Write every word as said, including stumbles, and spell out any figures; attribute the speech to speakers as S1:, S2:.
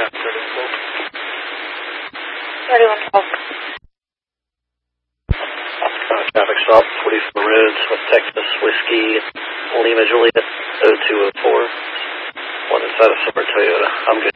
S1: thirty-one twelve.
S2: Uh, traffic stop, forty-four roads, West Texas, Whiskey, Lima Juliet, oh two oh four. One inside of Silver Toyota. I'm good.